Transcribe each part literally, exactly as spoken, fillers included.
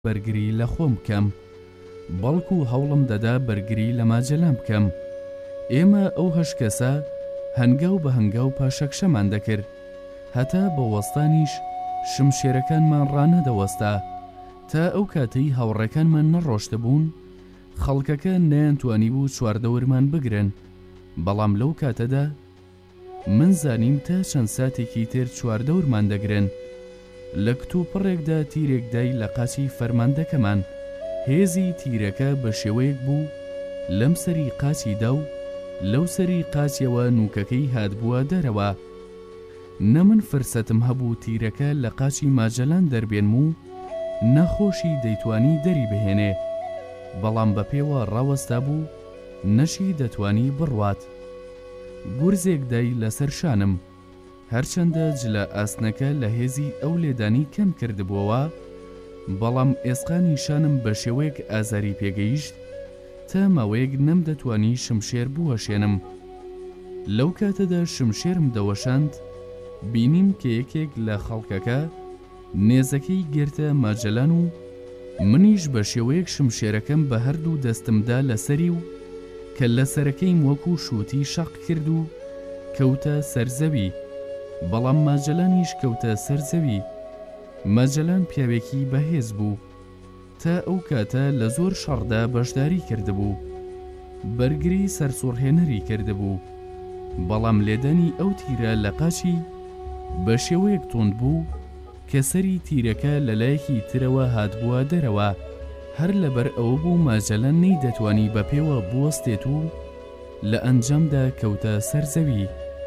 بەرگری لە خۆم بکەم، بەڵکو هەوڵم دەدا بەرگری لە ماجەلان بکەم. ئێمە ئەو هەشت کەسە هەنگاو بە هەنگاو پاشەکشەمان دەکرد، هەتا بە وەستانیش شمشێرەکانمان ڕانەدەوەستا. تا ئەو کاتەی هاوڕێکانمان نەڕۆشتە بوون، خەڵکەکە نەیانتوانی بوو چواردەورمان بگرن. بەڵام لەو کاتەدا من زانیم تا چەند ساتێکی تر چواردەورمان دەگرن. لە کتوپڕێکدا تیرێک دای لە قاچی فەرماندەکەمان. هێزی تیرەکە بە شێوەیەک بوو لەم سەری قاچیدا و لەو سەری قاچیەوە نووکەکەی هاتبووە دەرەوە. نە من فرسەتم هەبوو تیرەکە لە قاچی ماجەلان دەربێنم و نەخۆشی دەیتوانی دەری بهێنێ، بەڵام بە پێوە ڕاوەستا بوو نەشی دەتوانی بڕوات. گورزێک دای لەسەر شانم، هەرچەندە جلە ئاسنەکە لە هێزی ئەو لێدانی کەم کردبووەوە، بەڵام ئێسقانی شانم بە شێوەیەک ئازاری پێگەیشت تا ماوەیەک نەمدەتوانی شمشێر بوەشێنم. لەو کاتەدا شمشێرم دەوەشاند، بینیم کە یەکێک لە خەڵکەکە نێزەکەی گرتە ماجەلان و منیش بە شێوەیەک شمشێرەکەم بە هەردوو دەستمدا لەسەری و کە لەسەرەکەیم وەکو شووتی شەق کرد و کەوتە سەرزەوی، بەڵام ماجەلانیش کەوتە سەرزەوی. ماجەلان پیاوێکی بەهێز بوو، تا ئەو کاتە لە زۆر شەڕدا بەشداری کردبوو، بەرگری سەرسوڕهێنەری کردبوو، بەڵام لێدانی ئەو تیرە لە قاچی بە شێوەیەک توند بوو کە سەری تیرەکە لەلایەکی ترەوە هاتبووە دەرەوە. هەر لەبەر ئەوە بوو ماجەلان نەیدەتوانی بە پێوە بوەستێت و لە ئەنجامدا کەوتە سەرزەوی.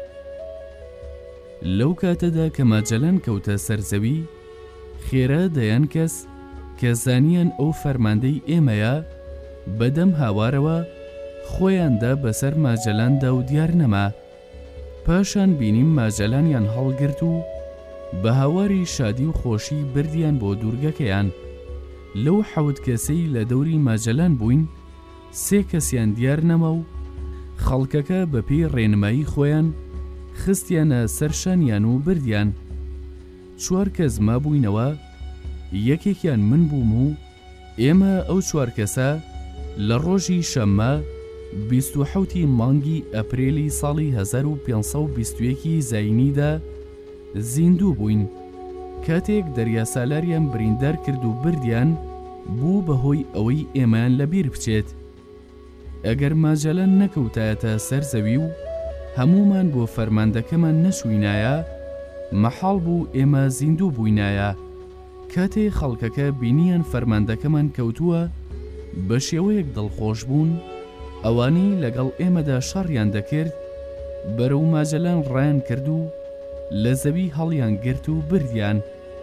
لەو کاتەدا کە ماجەلان کەوتە سەرزەوی، خێرا دەیان کەس کە زانیان ئەو فەرماندەی ئێمەیە بەدەم هاوارەوە خۆیاندا بەسەر ماجەلاندا و دیار نەما. پاشان بینیم ماجەلانیان هەڵگرت و بە هاواری شادی و خۆشی بردیان بۆ دوورگەکەیان. لەو حەوت کەسەی لە دەوری ماجەلان بووین، سێ کەسیان دیار نەما و خەڵکەکە بە پێی ڕێنمایی خۆیان خستیانە سەرشانیان و بردیان. چوار کەس مابووینەوە، یەکێکیان من بووم و ئێمە ئەو چوار کەسە لە ڕۆژی شەممە بیست و حەوتی مانگی ئەپرێلی ساڵی هەزار و پێنج سەد و بیست و یەکی زاینیدا زیندوو بووین. کاتێک دەریاسالاریان بریندار کرد و بردیان بوو بەهۆی ئەوەی ئێمەیان لەبیر بچێت. ئەگەر ماجەلان نەکەوتایەتە سەرزەوی و هەمومان بۆ فەرماندەکەمان نەچووینایە، مەحاڵ بوو ئێمە زیندوو بووینایە. کاتێ خەڵکەکە بینیان فەرماندەکەمان کەوتووە، بە شێوەیەک دڵخۆش بوون. ئەوانەی لەگەڵ ئێمەدا شەڕیان دەکرد بەرەو ماجەلان ڕایان کرد و لە زەوی هەڵیان گرت و بردیان.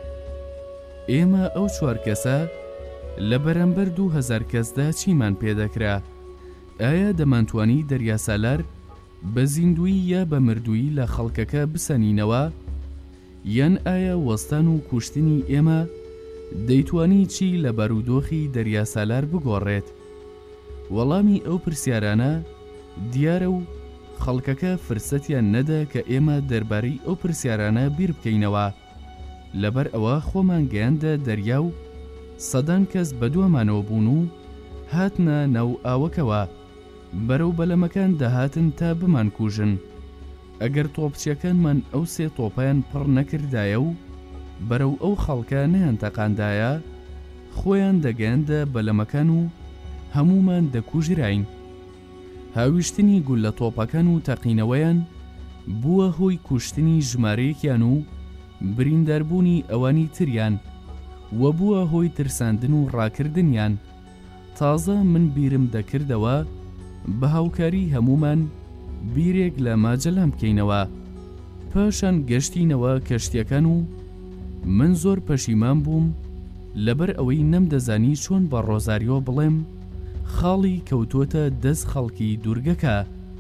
ئێمە ئەو چوار کەسە لە بەرامبەر دوو هەزار کەسدا چیمان پێدەکرا؟ ئایا دەمانتوانی دەریاسالار بە زیندوی یا بە مردووی لە خەڵکەکە بسەنینەوە؟ یان ئایا وەستان و کوشتنی ئێمە دەیتوانی چی لە بەرودۆخی دەریاسالار بگۆڕێت؟ وەڵامی ئەو پرسیارانە دیارە و خەڵکەکە فرسەتیان نەدا کە ئێمە دەربارەی ئەو پرسیارانە بیر بکەینەوە. لەبەر ئەوە خۆمان گەیاندە دەریا و سەدان کەس بەدوامانەوە بوون و هاتنە ناو ئاوەکەوە. بەرەو بەلەمەکان دەهاتن تا بمان کوژن. ئەگەر تۆپچیەکانمان ئەو سێ تۆپیان پڕ نەکردایە و بەرەو ئەو خەڵکە نەیان تەقاندایە، خۆیان دەگەیاندە بەلەمەکان و هەمومان دەکوژراین. هاویشتنی گول لە تۆپەکان و تەقینەوەیان بووە هۆی کوشتنی ژمارەیەکیان و برینداربوونی ئەوانی تریان، وە بووە هۆی ترساندن و ڕاکردنیان. تازە من بیرم دەکردەوە بە هاوکاری هەمومان بیرێک لە ماجەلان بکەینەوە. پاشان گەشتینەوە کەشتیەکان و من زۆر پەشیمان بووم لەبەر ئەوەی نەمدەزانی چۆن بە ڕۆزاریۆ بڵێم خاڵی کەوتوتە دەست خەڵکی دوورگەکە.